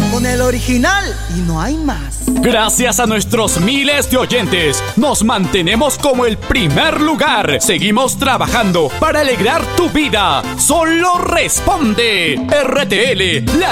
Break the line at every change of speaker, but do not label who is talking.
con el original y no hay más.
Gracias a nuestros miles de oyentes, nos mantenemos como el primer lugar. Seguimos trabajando para alegrar tu vida. Solo responde. RTL, la